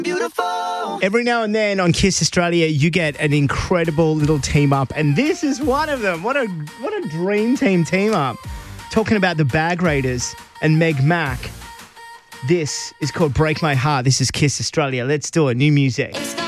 Beautiful. Every now and then on Kiss Australia, you get an incredible little team up, and this is one of them. What a dream team up. Talking about the Bag Raiders and Meg Mac. This is called Break My Heart. This is Kiss Australia. Let's do it. New music.